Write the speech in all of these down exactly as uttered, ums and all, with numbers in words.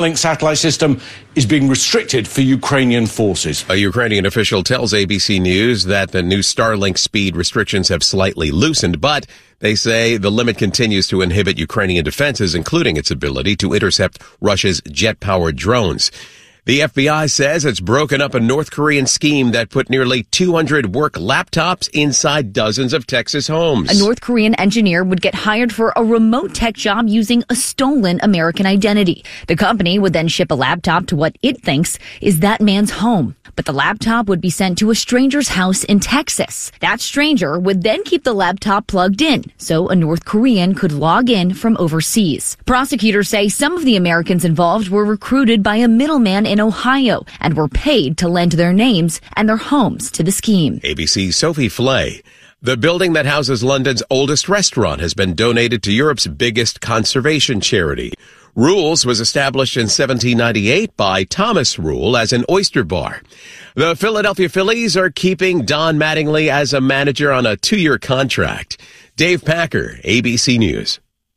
Starlink satellite system is being restricted for Ukrainian forces. A Ukrainian official tells A B C News that the new Starlink speed restrictions have slightly loosened, but they say the limit continues to inhibit Ukrainian defenses, including its ability to intercept Russia's jet-powered drones. The F B I says it's broken up a North Korean scheme that put nearly two hundred work laptops inside dozens of Texas homes. A North Korean engineer would get hired for a remote tech job using a stolen American identity. The company would then ship a laptop to what it thinks is that man's home. But the laptop would be sent to a stranger's house in Texas. That stranger would then keep the laptop plugged in, so a North Korean could log in from overseas. Prosecutors say some of the Americans involved were recruited by a middleman in Ohio and were paid to lend their names and their homes to the scheme. A B C's Sophie Flay. The building that houses London's oldest restaurant has been donated to Europe's biggest conservation charity. Rules was established in seventeen ninety-eight by Thomas Rule as an oyster bar. The Philadelphia Phillies are keeping Don Mattingly as a manager on a two-year contract. Dave Packer, A B C News.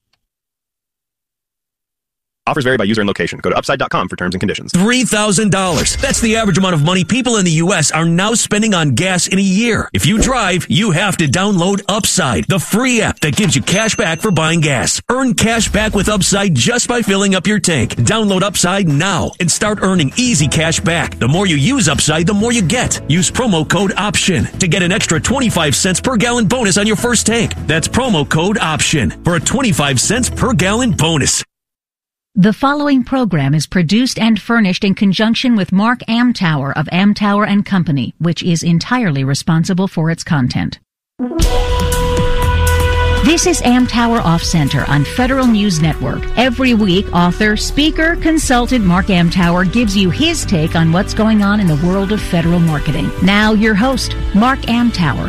Offers vary by user and location. Go to upside dot com for terms and conditions. three thousand dollars. That's the average amount of money people in the U S are now spending on gas in a year. If you drive, you have to download Upside, the free app that gives you cash back for buying gas. Earn cash back with Upside just by filling up your tank. Download Upside now and start earning easy cash back. The more you use Upside, the more you get. Use promo code OPTION to get an extra twenty-five cents per gallon bonus on your first tank. That's promo code OPTION for a twenty-five cents per gallon bonus. The following program is produced and furnished in conjunction with Mark Amtower of Amtower and Company, which is entirely responsible for its content. This is Amtower Off Center on Federal News Network. Every week, author, speaker, consultant Mark Amtower gives you his take on what's going on in the world of federal marketing. Now, your host, Mark Amtower.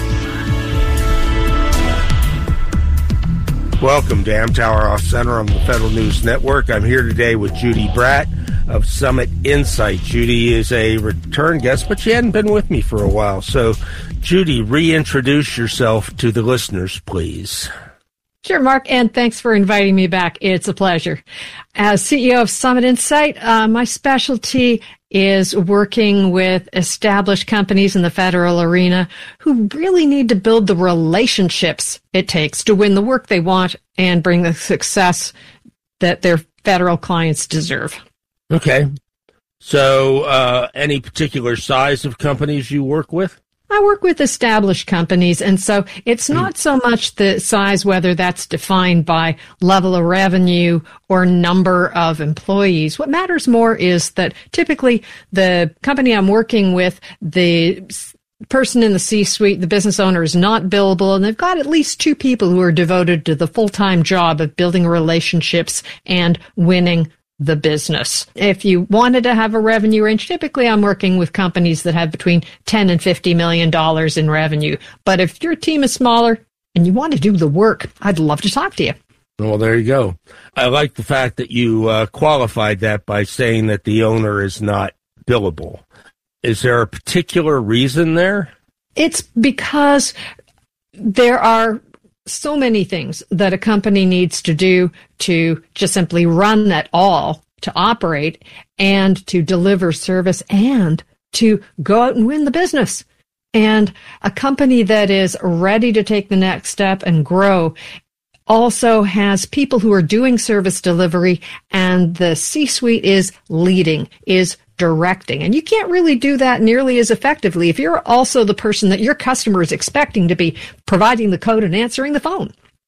Welcome to Amtower Off Center on the Federal News Network. I'm here today with Judy Bratt of Summit Insight. Judy is a return guest, but she hadn't been with me for a while. So, Judy, reintroduce yourself to the listeners, please. Sure, Mark, and thanks for inviting me back. It's a pleasure. As C E O of Summit Insight, uh, my specialty is working with established companies in the federal arena who really need to build the relationships it takes to win the work they want and bring the success that their federal clients deserve. Okay. So, uh, any particular size of companies you work with? I work with established companies, and so it's not so much the size, whether that's defined by level of revenue or number of employees. What matters more is that typically the company I'm working with, the person in the C-suite, the business owner, is not billable, and they've got at least two people who are devoted to the full-time job of building relationships and winning the business. If you wanted to have a revenue range, typically I'm working with companies that have between ten and fifty million dollars in revenue. But if your team is smaller and you want to do the work, I'd love to talk to you. Well, there you go. I like the fact that you uh, qualified that by saying that the owner is not billable. Is there a particular reason there? It's because there are so many things that a company needs to do to just simply run at all, to operate, and to deliver service, and to go out and win the business. And a company that is ready to take the next step and grow also has people who are doing service delivery, and the C-suite is leading, is directing. And you can't really do that nearly as effectively if you're also the person that your customer is expecting to be providing the code and answering the phone.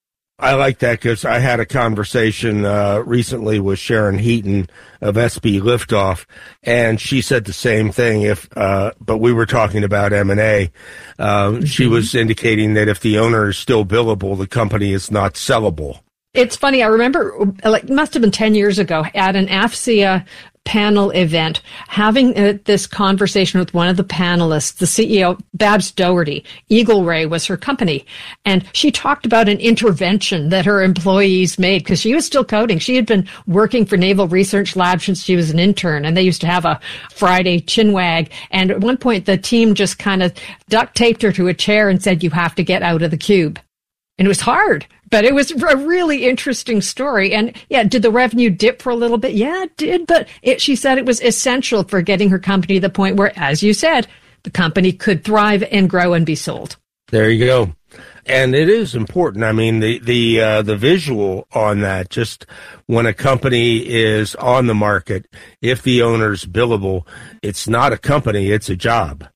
I like that because I had a conversation uh, recently with Sharon Heaton of S B Liftoff, and she said the same thing. If uh, but we were talking about M and A. Uh, mm-hmm. She was indicating that if the owner is still billable, the company is not sellable. It's funny. I remember, like, it must have been ten years ago, at an A F C A panel event, having uh, this conversation with one of the panelists, the C E O, Babs Doherty. Eagle Ray was her company. And she talked about an intervention that her employees made because she was still coding. She had been working for Naval Research Lab since she was an intern, and they used to have a Friday chinwag. And at one point, the team just kind of duct taped her to a chair and said, "You have to get out of the cube." And it was hard But it was a really interesting story. And yeah, did the revenue dip for a little bit? Yeah, it did. But it, she said it was essential for getting her company to the point where, as you said, the company could thrive and grow and be sold. There you go. And it is important. I mean, the the uh, the visual on that, just when a company is on the market, if the owner's billable, it's not a company, it's a job.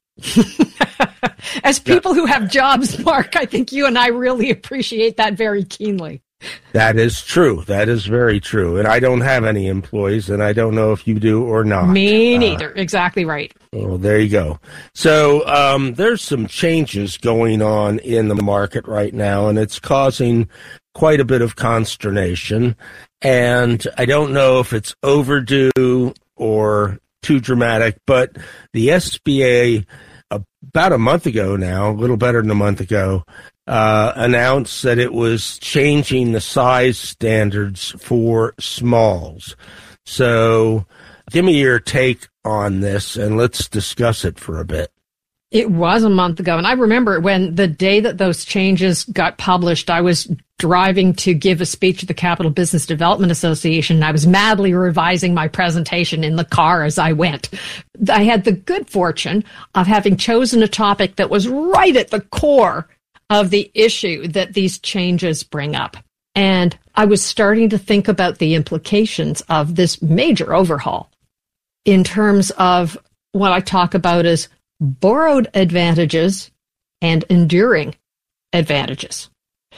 As people who have jobs, Mark, I think you and I really appreciate that very keenly. That is true. That is very true. And I don't have any employees, and I don't know if you do or not. Me neither. Uh, exactly right. Well, there you go. So um, there's some changes going on in the market right now, and it's causing quite a bit of consternation. And I don't know if it's overdue or too dramatic, but the S B A, about a month ago now, a little better than a month ago, uh, announced that it was changing the size standards for smalls. So give me your take on this, and let's discuss it for a bit. It was a month ago, and I remember when the day that those changes got published, I was driving to give a speech at the Capital Business Development Association, and I was madly revising my presentation in the car as I went. I had the good fortune of having chosen a topic that was right at the core of the issue that these changes bring up. And I was starting to think about the implications of this major overhaul in terms of what I talk about as borrowed advantages and enduring advantages.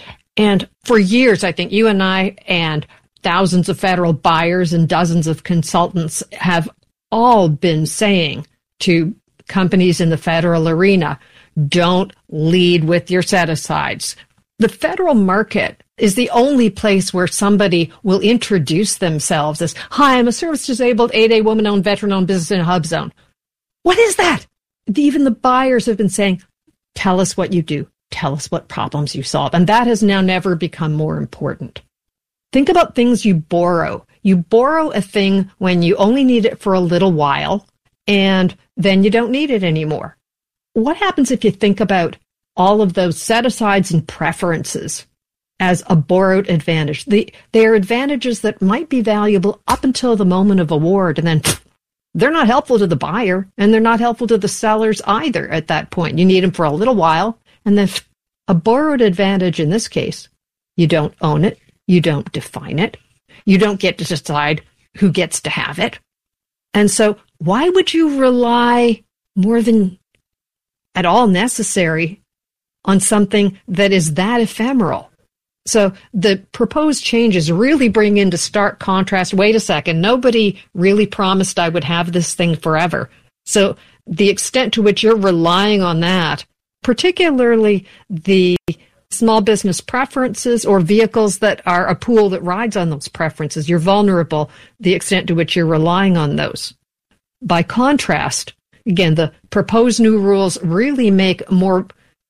And for years, I think you and I and thousands of federal buyers and dozens of consultants have all been saying to companies in the federal arena, don't lead with your set-asides. The federal market is the only place where somebody will introduce themselves as, hi, I'm a service-disabled, eight A woman-owned, veteran-owned business in a hub zone. What is that? Even the buyers have been saying, tell us what you do. Tell us what problems you solve. And that has now never become more important. Think about things you borrow. You borrow a thing when you only need it for a little while, and then you don't need it anymore. What happens if you think about all of those set-asides and preferences as a borrowed advantage? The, they are advantages that might be valuable up until the moment of award, and then they're not helpful to the buyer, and they're not helpful to the sellers either at that point. You need them for a little while, and then a borrowed advantage in this case, you don't own it, you don't define it, you don't get to decide who gets to have it. And so why would you rely more than at all necessary on something that is that ephemeral? So the proposed changes really bring into stark contrast, wait a second, nobody really promised I would have this thing forever. So the extent to which you're relying on that, particularly the small business preferences or vehicles that are a pool that rides on those preferences, you're vulnerable, the extent to which you're relying on those. By contrast, again, the proposed new rules really make more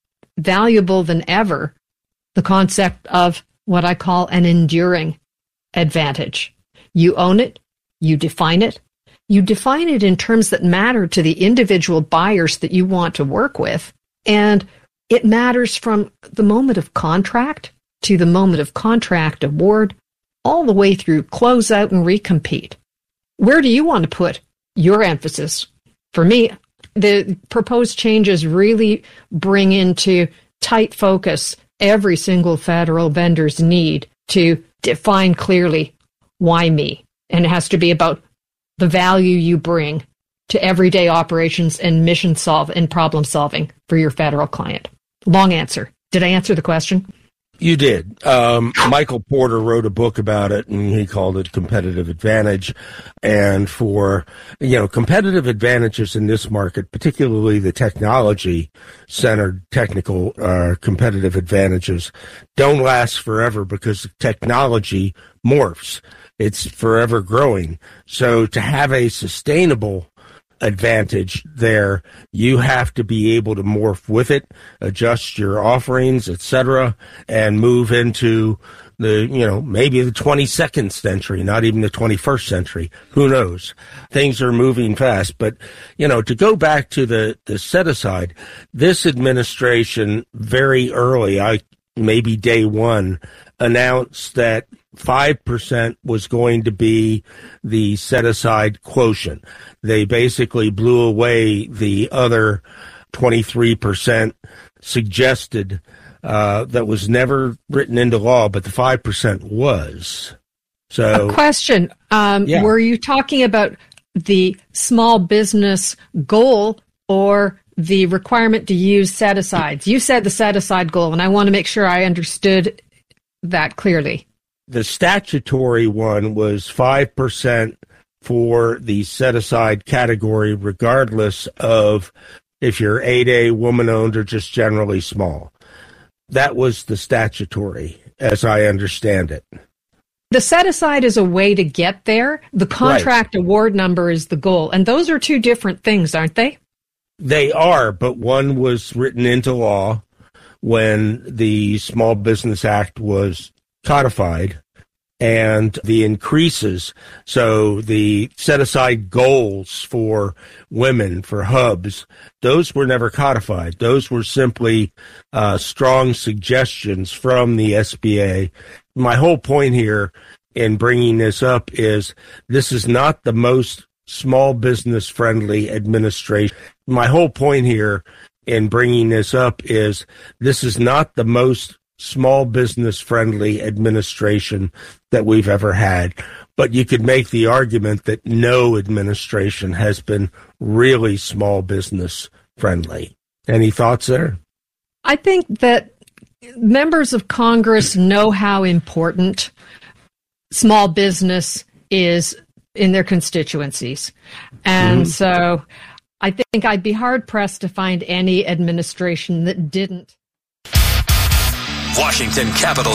valuable than ever the concept of what I call an enduring advantage. You own it, you define it, you define it in terms that matter to the individual buyers that you want to work with, and it matters from the moment of contract to the moment of contract award, all the way through closeout and recompete. Where do you want to put your emphasis? For me, the proposed changes really bring into tight focus every single federal vendor's need to define clearly why me. And it has to be about the value you bring to everyday operations and mission solve and problem solving for your federal client. Long answer. Did I answer the question? You did. Um, Michael Porter wrote a book about it, and he called it Competitive Advantage. And for, you know, competitive advantages in this market, particularly the technology-centered technical uh, competitive advantages, don't last forever because technology morphs. It's forever growing. So to have a sustainable advantage there, you have to be able to morph with it, adjust your offerings, et cetera, and move into the, you know, maybe the twenty-second century, not even the twenty-first century. Who knows? Things are moving fast. But, you know, to go back to the, the set aside, this administration very early, I maybe day one, announced that five percent was going to be the set-aside quotient. They basically blew away the other twenty-three percent suggested uh, that was never written into law, but the five percent was. So, a question, um, yeah. were you talking about the small business goal or the requirement to use set-asides? You said the set-aside goal, and I want to make sure I understood that clearly. The statutory one was five percent for the set-aside category, regardless of if you're eight A, woman-owned, or just generally small. That was the statutory, as I understand it. The set-aside is a way to get there. The contract Right. award number is the goal. And those are two different things, aren't they? They are, but one was written into law when the Small Business Act was codified, and the increases, so the set-aside goals for women, for hubs, those were never codified. Those were simply uh, strong suggestions from the S B A. My whole point here in bringing this up is this is not the most small business friendly administration. My whole point here in bringing this up is this is not the most small business friendly administration that we've ever had. But you could make the argument that no administration has been really small business friendly. Any thoughts there? I think that members of Congress know how important small business is in their constituencies. And mm-hmm. so I think I'd be hard-pressed to find any administration that didn't. Washington Capitol